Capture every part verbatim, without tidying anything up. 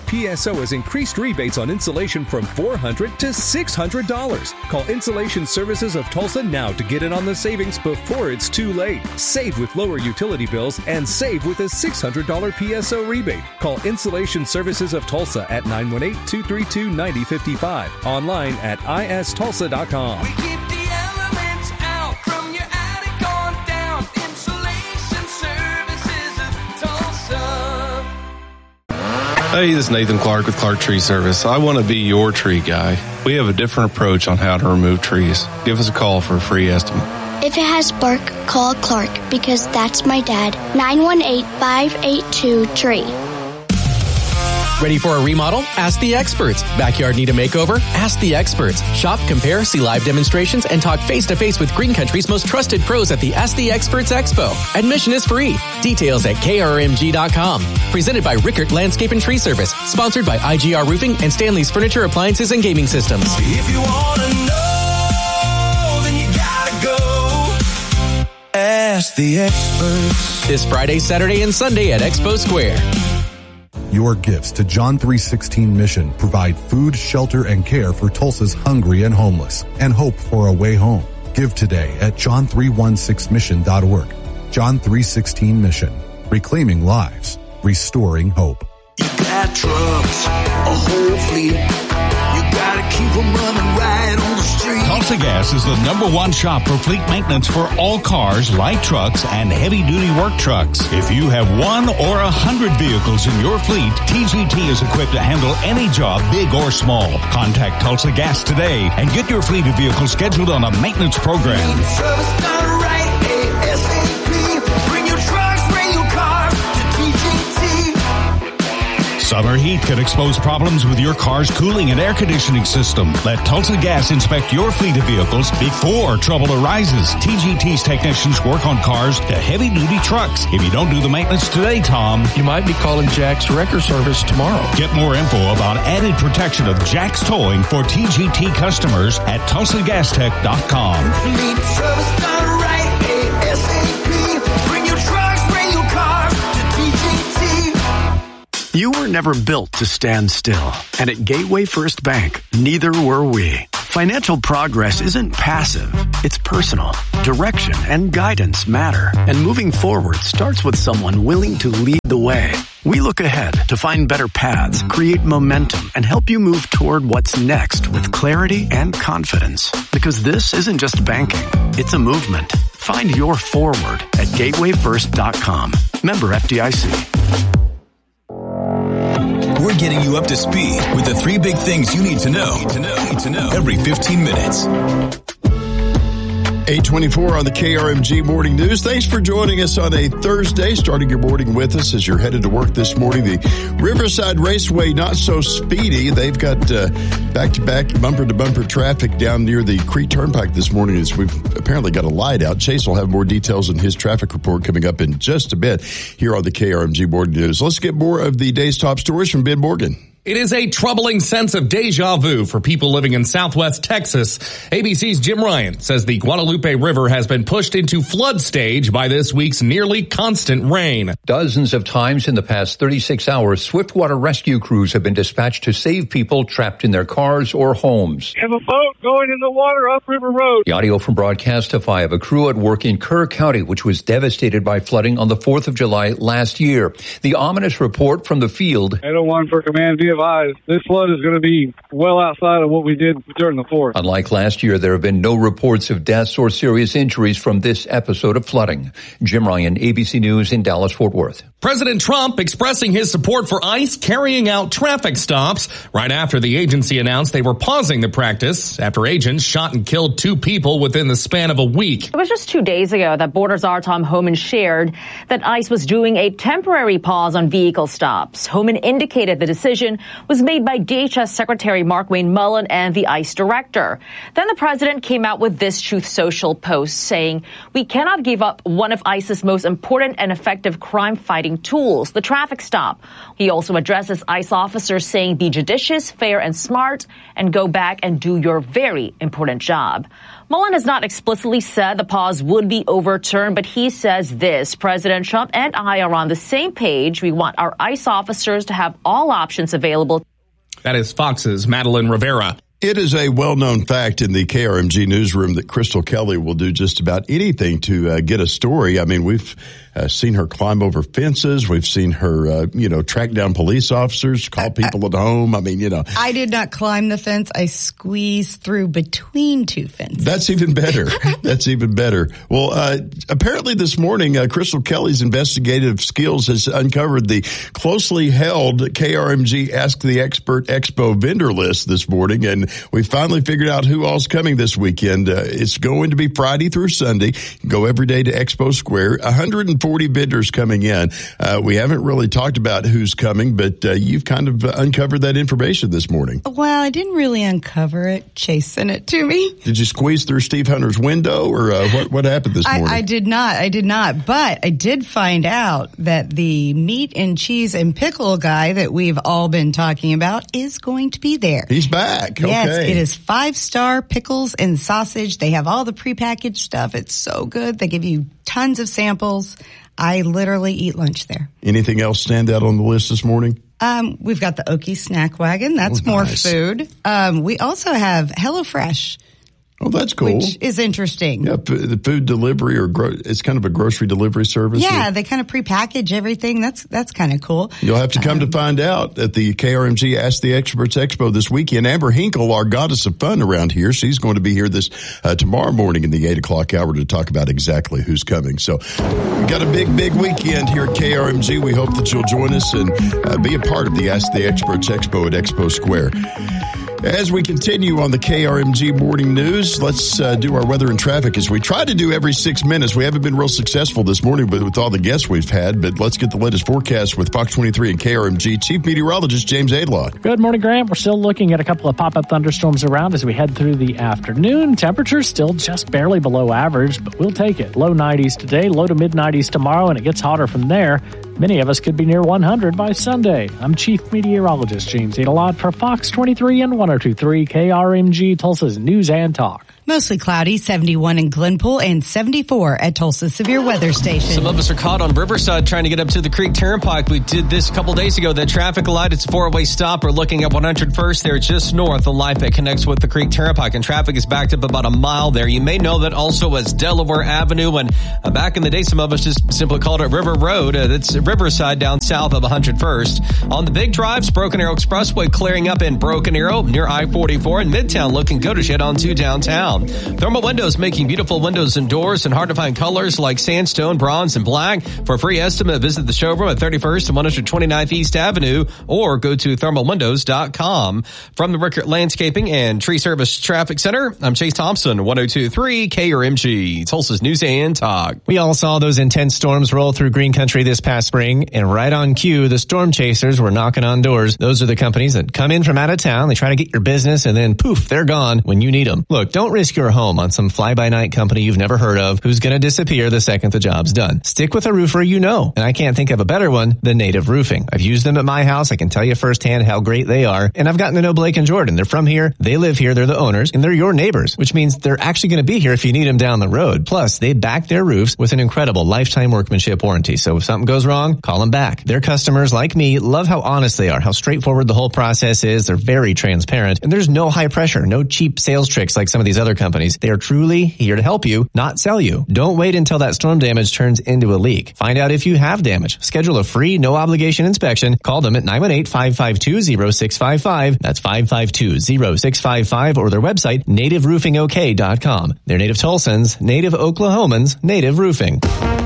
P S O has increased rebates on insulation from four hundred dollars to six hundred dollars. Call Insulation Services of Tulsa now to get in on the savings before it's too late. Save with lower utility bills and save with a six hundred dollars P S O rebate. Call Insulation Services of Tulsa at nine one eight, two three two, nine zero five five. Online at I S Tulsa dot com. We keep the elements out from your attic on down. Insulation Services of Tulsa. Hey, this is Nathan Clark with Clark Tree Service. I want to be your tree guy. We have a different approach on how to remove trees. Give us a call for a free estimate. If it has bark, call Clark, because that's my dad. nine one eight, five eight two, tree. Ready for a remodel? Ask the experts. Backyard need a makeover? Ask the experts. Shop, compare, see live demonstrations, and talk face-to-face with Green Country's most trusted pros at the Ask the Experts Expo. Admission is free. Details at K R M G dot com. Presented by Rickert Landscape and Tree Service. Sponsored by I G R Roofing and Stanley's Furniture, Appliances, and Gaming Systems. If you want to know, then you gotta go. Ask the experts. This Friday, Saturday, and Sunday at Expo Square. Your gifts to John three sixteen Mission provide food, shelter, and care for Tulsa's hungry and homeless, and hope for a way home. Give today at john three sixteen mission dot org. John three sixteen Mission. Reclaiming lives. Restoring hope. You got trucks, a whole fleet. You gotta keep them running right on the street. Tulsa Gas is the number one shop for fleet maintenance for all cars, light trucks, and heavy-duty work trucks. If you have one or a hundred vehicles in your fleet, T G T is equipped to handle any job, big or small. Contact Tulsa Gas today and get your fleet of vehicles scheduled on a maintenance program. Service done right, ASAP. Bring your trucks, bring your cars to T G T. Summer heat can expose problems with your car's cooling and air conditioning system. Let Tulsa Gas inspect your fleet of vehicles before trouble arises. T G T's technicians work on cars to heavy-duty trucks. If you don't do the maintenance today, Tom, you might be calling Jack's Wrecker Service tomorrow. Get more info about added protection of Jack's Towing for T G T customers at tulsa gas tech dot com. Fleet service done right, ASAP. Bring your trucks, bring your cars to T G T. You were never built to stand still. And at Gateway First Bank, neither were we. Financial progress isn't passive. It's personal. Direction and guidance matter. And moving forward starts with someone willing to lead the way. We look ahead to find better paths, create momentum, and help you move toward what's next with clarity and confidence. Because this isn't just banking. It's a movement. Find your forward at gateway first dot com. Member F D I C. We're getting you up to speed with the three big things you need to know, need to know, need to know every fifteen minutes. eight twenty-four on the K R M G Morning News. Thanks for joining us on a Thursday, starting your morning with us as you're headed to work this morning. The Riverside Raceway, not so speedy. They've got uh, back-to-back, bumper-to-bumper traffic down near the Crete Turnpike this morning as we've apparently got a light out. Chase will have more details in his traffic report coming up in just a bit here on the K R M G Morning News. Let's get more of the day's top stories from Ben Morgan. It is a troubling sense of deja vu for people living in Southwest Texas. A B C's Jim Ryan says the Guadalupe River has been pushed into flood stage by this week's nearly constant rain. Dozens of times in the past thirty-six hours, Swiftwater rescue crews have been dispatched to save people trapped in their cars or homes. We have a boat going in the water up River Road. The audio from Broadcastify of a crew at work in Kerr County, which was devastated by flooding on the fourth of July last year. The ominous report from the field. eight oh one for command, be advised, this flood is going to be well outside of what we did during the fourth. Unlike last year, there have been no reports of deaths or serious injuries from this episode of flooding. Jim Ryan, A B C News in Dallas-Fort Worth. President Trump expressing his support for ICE carrying out traffic stops right after the agency announced they were pausing the practice after agents shot and killed two people within the span of a week. It was just two days ago that Border Czar Tom Homan shared that ICE was doing a temporary pause on vehicle stops. Homan indicated the decision was made by D H S Secretary Markwayne Mullin and the ICE director. Then the president came out with this Truth Social post saying, "We cannot give up one of ICE's most important and effective crime-fighting working tools, the traffic stop. He also addresses ICE officers saying be judicious, fair, and smart, and go back and do your very important job. Mullen has not explicitly said the pause would be overturned, but he says this: President Trump and I are on the same page. We want our ICE officers to have all options available. That is Fox's Madeline Rivera. It is a well-known fact in the K R M G newsroom that Crystal Kelly will do just about anything to uh, get a story. I mean, we've uh, seen her climb over fences. We've seen her, uh, you know, track down police officers, call people at home. I mean, you know. I did not climb the fence. I squeezed through between two fences. That's even better. That's even better. Well, uh, apparently this morning, uh, Crystal Kelly's investigative skills has uncovered the closely held K R M G Ask the Expert Expo vendor list this morning, and we finally figured out who all's coming this weekend. Uh, it's going to be Friday through Sunday. Go every day to Expo Square. one hundred forty vendors coming in. Uh, we haven't really talked about who's coming, but uh, you've kind of uncovered that information this morning. Well, I didn't really uncover it. Chase sent it to me. Did you squeeze through Steve Hunter's window, or uh, what, what happened this morning? I, I did not. I did not. But I did find out that the meat and cheese and pickle guy that we've all been talking about is going to be there. He's back. Yes, okay. It is five-star pickles and sausage. They have all the prepackaged stuff. It's so good. They give you tons of samples. I literally eat lunch there. Anything else stand out on the list this morning? Um, we've got the Okie Snack Wagon. That's oh, more nice. food. Um, we also have HelloFresh. Oh, that's cool. Which is interesting. Yeah, the food delivery or gro- it's kind of a grocery delivery service. Yeah, or, they kind of prepackage everything. That's that's kind of cool. You'll have to come um, to find out at the K R M G Ask the Experts Expo this weekend. Amber Hinkle, our goddess of fun around here, she's going to be here this uh, tomorrow morning in the eight o'clock hour to talk about exactly who's coming. So we've got a big, big weekend here at K R M G. We hope that you'll join us and uh, be a part of the Ask the Experts Expo at Expo Square. As we continue on the K R M G Morning News, let's uh, do our weather and traffic as we try to do every six minutes. We haven't been real successful this morning but with all the guests we've had, but let's get the latest forecast with Fox twenty-three and K R M G Chief Meteorologist James Adelot. Good morning, Grant. We're still looking at a couple of pop-up thunderstorms around as we head through the afternoon. Temperatures still just barely below average, but we'll take it. Low nineties today, low to mid nineties tomorrow, and it gets hotter from there. Many of us could be near one hundred by Sunday. I'm Chief Meteorologist James Adelot for Fox twenty-three and one oh two point three K R M G, Tulsa's News and Talk. Mostly cloudy, seventy-one in Glenpool and seventy-four at Tulsa Severe Weather Station. Some of us are caught on Riverside trying to get up to the Creek Turnpike. We did this a couple days ago. That traffic light, it's a four-way stop. We're looking at one hundred first there just north, the light that connects with the Creek Turnpike, and traffic is backed up about a mile there. You may know that also as Delaware Avenue, and uh, back in the day, some of us just simply called it River Road. Uh, that's Riverside down south of one hundred first. On the big drives, Broken Arrow Expressway clearing up in Broken Arrow near I forty-four, and Midtown looking good as you head on to downtown. Thermal Windows making beautiful windows and doors in hard-to-find colors like sandstone, bronze, and black. For a free estimate, visit the showroom at thirty-first and one hundred twenty-ninth East Avenue or go to thermal windows dot com. From the Rickert Landscaping and Tree Service Traffic Center, I'm Chase Thompson, one oh two point three K R M G, Tulsa's News and Talk. We all saw those intense storms roll through Green Country this past spring, and right on cue, the storm chasers were knocking on doors. Those are the companies that come in from out of town, they try to get your business, and then poof, they're gone when you need them. Look, don't risk your home on some fly-by-night company you've never heard of who's going to disappear the second the job's done. Stick with a roofer you know, and I can't think of a better one than Native Roofing. I've used them at my house. I can tell you firsthand how great they are, and I've gotten to know Blake and Jordan. They're from here, they live here, they're the owners, and they're your neighbors, which means they're actually going to be here if you need them down the road. Plus, they back their roofs with an incredible lifetime workmanship warranty, so if something goes wrong, call them back. Their customers, like me, love how honest they are, how straightforward the whole process is. They're very transparent, and there's no high pressure, no cheap sales tricks like some of these other companies. They are truly here to help you, not sell you. Don't wait until that storm damage turns into a leak. Find out if you have damage. Schedule a free, no obligation inspection. Call them at nine one eight, five five two, oh six five five. That's five five two, oh six five five, or their website, native roofing o k dot com. They're native Tulsans, native Oklahomans, Native Roofing.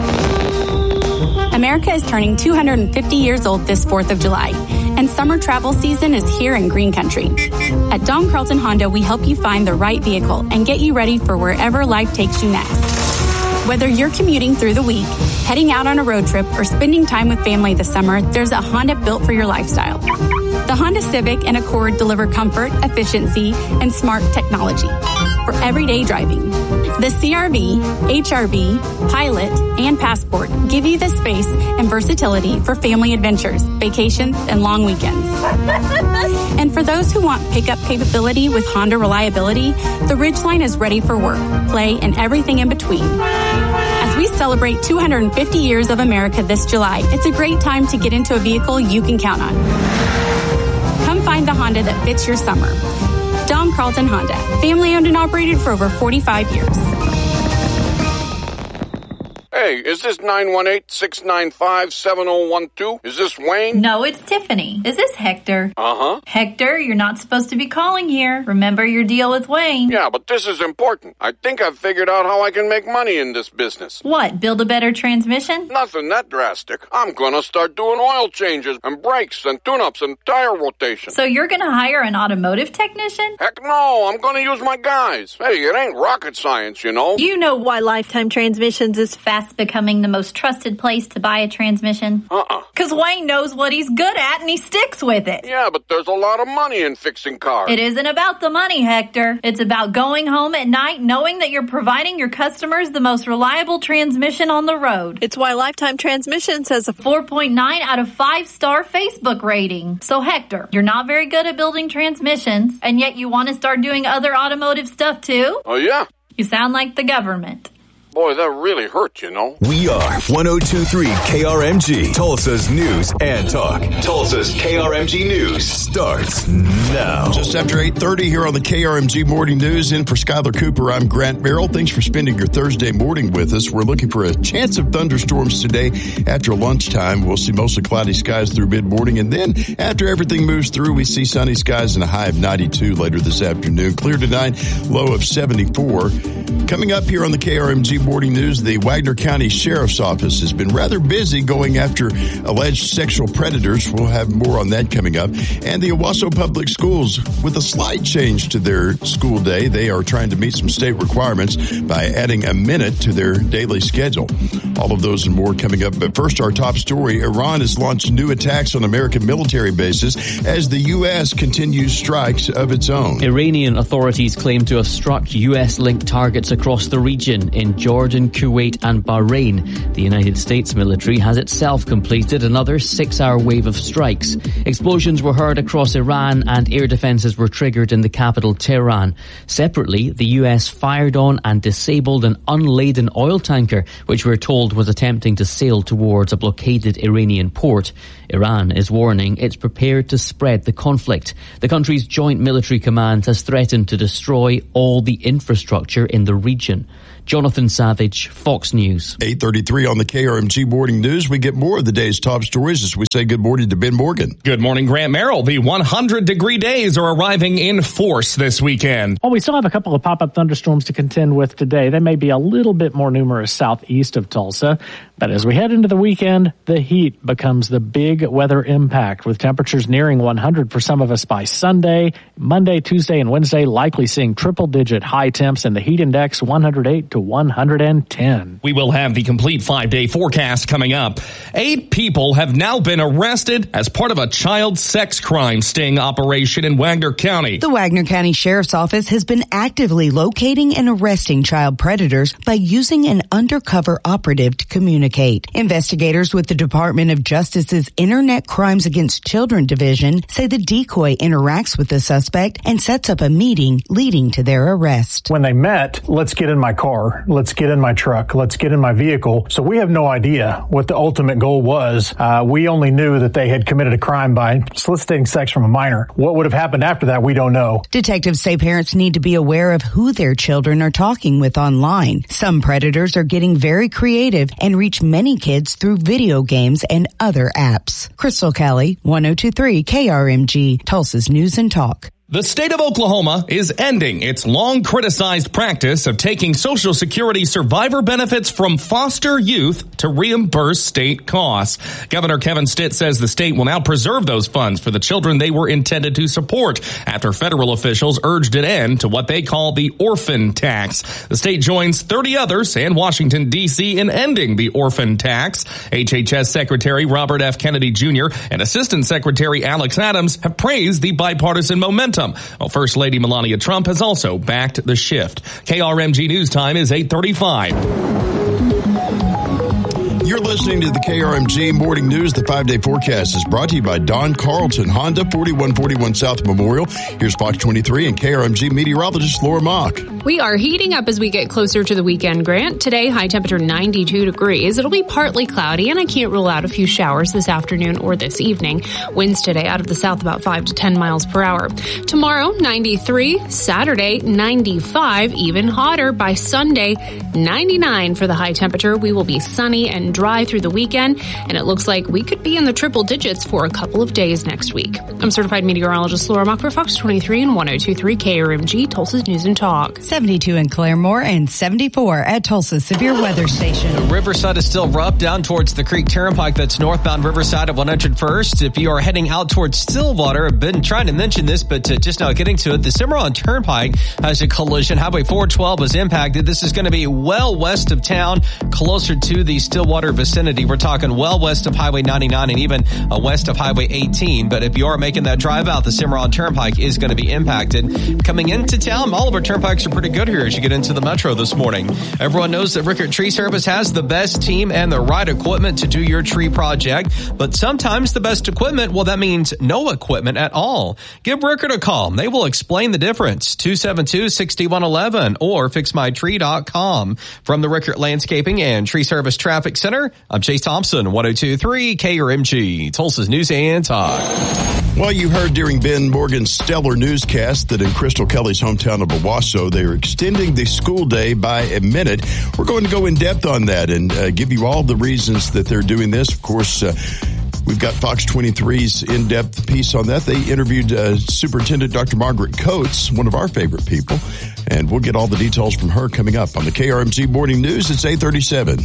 America is turning two hundred fifty years old this fourth of July, and summer travel season is here in Green Country. At Don Carlton Honda, we help you find the right vehicle and get you ready for wherever life takes you next. Whether you're commuting through the week, heading out on a road trip, or spending time with family this summer, there's a Honda built for your lifestyle. The Honda Civic and Accord deliver comfort, efficiency, and smart technology for everyday driving. The C R V, H R V, Pilot, and Passport give you the space and versatility for family adventures, vacations, and long weekends. And for those who want pickup capability with Honda reliability, the Ridgeline is ready for work, play, and everything in between. As we celebrate two hundred fifty years of America this July, it's a great time to get into a vehicle you can count on. Come find the Honda that fits your summer. Don Carlton Honda, family owned and operated for over forty-five years. Hey, is this nine one eight, six nine five, seven oh one two? Is this Wayne? No, it's Tiffany. Is this Hector? Uh-huh. Hector, you're not supposed to be calling here. Remember your deal with Wayne. Yeah, but this is important. I think I've figured out how I can make money in this business. What, build a better transmission? Nothing that drastic. I'm gonna start doing oil changes and brakes and tune-ups and tire rotation. So you're gonna hire an automotive technician? Heck no, I'm gonna use my guys. Hey, it ain't rocket science, you know. You know why Lifetime Transmissions is fast becoming the most trusted place to buy a transmission? Uh-uh. Because Wayne knows what he's good at and he sticks with it. Yeah, but there's a lot of money in fixing cars. It isn't about the money, Hector. It's about going home at night knowing that you're providing your customers the most reliable transmission on the road. It's why Lifetime Transmissions has a four point nine out of five star Facebook rating. So Hector, you're not very good at building transmissions, and yet you want to start doing other automotive stuff too? Oh, yeah? You sound like the government. Boy, that really hurt, you know. We are one oh two point three K R M G, Tulsa's News and Talk. Tulsa's K R M G News starts now. Just after eight thirty here on the K R M G Morning News. In for Skylar Cooper, I'm Grant Merrill. Thanks for spending your Thursday morning with us. We're looking for a chance of thunderstorms today after lunchtime. We'll see mostly cloudy skies through mid-morning. And then after everything moves through, we see sunny skies and a high of ninety-two later this afternoon. Clear tonight, low of seventy-four. Coming up here on the K R M G Morning News, the Wagner County Sheriff's Office has been rather busy going after alleged sexual predators. We'll have more on that coming up. And the Owasso Public Schools, with a slight change to their school day, they are trying to meet some state requirements by adding a minute to their daily schedule. All of those and more coming up. But first, our top story. Iran has launched new attacks on American military bases as the U S continues strikes of its own. Iranian authorities claim to have struck U S-linked targets across the region in Jordan, Kuwait and Bahrain. The United States military has itself completed another six-hour wave of strikes. Explosions were heard across Iran and air defenses were triggered in the capital, Tehran. Separately, the U S fired on and disabled an unladen oil tanker, which we're told was attempting to sail towards a blockaded Iranian port. Iran is warning it's prepared to spread the conflict. The country's joint military command has threatened to destroy all the infrastructure in the region. Jonathan Savage, Fox News. eight thirty-three on the K R M G Morning News. We get more of the day's top stories as we say good morning to Ben Morgan. Good morning, Grant Merrill. The one hundred degree days are arriving in force this weekend. Well, we still have a couple of pop-up thunderstorms to contend with today. They may be a little bit more numerous southeast of Tulsa. But as we head into the weekend, the heat becomes the big weather impact, with temperatures nearing one hundred for some of us by Sunday. Monday, Tuesday, and Wednesday likely seeing triple-digit high temps, and the heat index one hundred eight to one hundred ten. We will have the complete five-day forecast coming up. Eight people have now been arrested as part of a child sex crime sting operation in Wagner County. The Wagner County Sheriff's Office has been actively locating and arresting child predators by using an undercover operative to communicate. Investigators with the Department of Justice's Internet Crimes Against Children Division say the decoy interacts with the suspect and sets up a meeting leading to their arrest. When they met, let's get in my car, let's get in my truck, let's get in my vehicle. So we have no idea what the ultimate goal was. Uh, we only knew that they had committed a crime by soliciting sex from a minor. What would have happened after that, we don't know. Detectives say parents need to be aware of who their children are talking with online. Some predators are getting very creative and reach many kids through video games and other apps. Crystal Kelly, one oh two point three K R M G, Tulsa's News and Talk. The state of Oklahoma is ending its long criticized practice of taking Social Security survivor benefits from foster youth to reimburse state costs. Governor Kevin Stitt says the state will now preserve those funds for the children they were intended to support after federal officials urged an end to what they call the orphan tax. The state joins thirty others and Washington, D C in ending the orphan tax. H H S Secretary Robert F. Kennedy Junior and Assistant Secretary Alex Adams have praised the bipartisan momentum momentum. Well, First Lady Melania Trump has also backed the shift. K R M G News Time is eight thirty-five. You're listening to the K R M G Morning News. The five-day forecast is brought to you by Don Carlton Honda, forty-one forty-one South Memorial. Here's Fox twenty-three and K R M G meteorologist Laura Mock. We are heating up as we get closer to the weekend, Grant. Today, high temperature ninety-two degrees. It'll be partly cloudy, and I can't rule out a few showers this afternoon or this evening. Winds today out of the south about five to ten miles per hour. Tomorrow, ninety-three. Saturday, ninety-five. Even hotter by Sunday, ninety-nine for the high temperature. We will be sunny and dry through the weekend, and it looks like we could be in the triple digits for a couple of days next week. I'm certified meteorologist Laura Mock for Fox twenty-three and one oh two point three K R M G, Tulsa's News and Talk. seventy-two in Claremore and seventy-four at Tulsa's Severe Weather Station. The Riverside is still rough down towards the Creek Turnpike. That's northbound Riverside at one hundred first. If you are heading out towards Stillwater, I've been trying to mention this, but uh, just now getting to it, the Cimarron Turnpike has a collision. Highway four twelve was impacted. This is going to be well west of town, closer to the Stillwater vicinity. We're talking well west of Highway ninety-nine and even uh, west of Highway eighteen. But if you are making that drive out, the Cimarron Turnpike is going to be impacted. Coming into town, all of our turnpikes are pretty good here as you get into the metro this morning. Everyone knows that Rickert Tree Service has the best team and the right equipment to do your tree project. But sometimes the best equipment, well, that means no equipment at all. Give Rickert a call. They will explain the difference. two seven two, six one one one or fix my tree dot com. From the Rickert Landscaping and Tree Service Traffic Center, I'm Chase Thompson, one oh two point three K R M G, Tulsa's News and Talk. Well, you heard during Ben Morgan's stellar newscast that in Crystal Kelly's hometown of Owasso, they are extending the school day by a minute. We're going to go in depth on that and uh, give you all the reasons that they're doing this. Of course, uh, we've got Fox twenty-three's in-depth piece on that. They interviewed uh, Superintendent Doctor Margaret Coates, one of our favorite people, and we'll get all the details from her coming up on the K R M G Morning News. It's eight thirty-seven.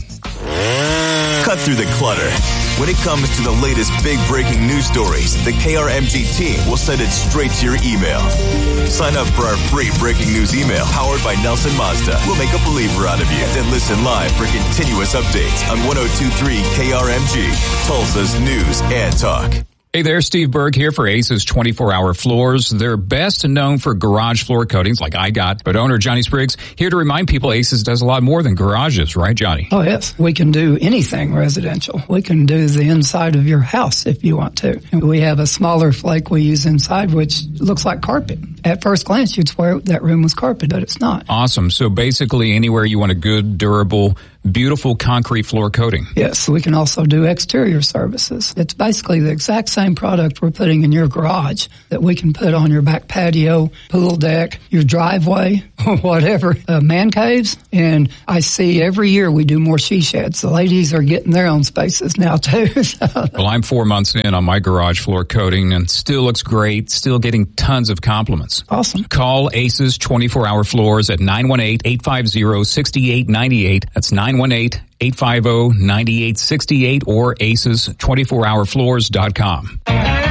Cut through the clutter. When it comes to the latest big breaking news stories, the K R M G team will send it straight to your email. Sign up for our free breaking news email powered by Nelson Mazda. We'll make a believer out of you. Then listen live for continuous updates on one oh two point three K R M G, Tulsa's News and Talk. Hey there, Steve Berg here for Aces twenty-four hour Floors. They're best known for garage floor coatings like I got, but owner Johnny Spriggs here to remind people Aces does a lot more than garages, right, Johnny? Oh, yes. We can do anything residential. We can do the inside of your house if you want to. And we have a smaller flake we use inside, which looks like carpet. At first glance, you'd swear that room was carpet, but it's not. Awesome. So basically anywhere you want a good, durable, beautiful concrete floor coating. Yes, we can also do exterior services. It's basically the exact same product we're putting in your garage that we can put on your back patio, pool deck, your driveway, whatever, uh, man caves. And I see every year we do more she sheds. The ladies are getting their own spaces now too. So. Well, I'm four months in on my garage floor coating and still looks great, still getting tons of compliments. Awesome. Call Aces twenty-four hour Floors at nine one eight, eight five zero, six eight nine eight. That's nine one eight, eight five zero, nine eight six eight or aces twenty-four hour floors dot com.